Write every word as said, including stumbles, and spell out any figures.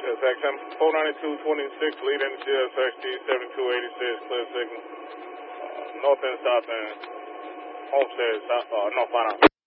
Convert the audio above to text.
Yes, X M four ninety-two twenty-six, lead in C S X T seventy-two eighty-six, clear signal. Uh, north and south and Homestead, south, uh, northbound.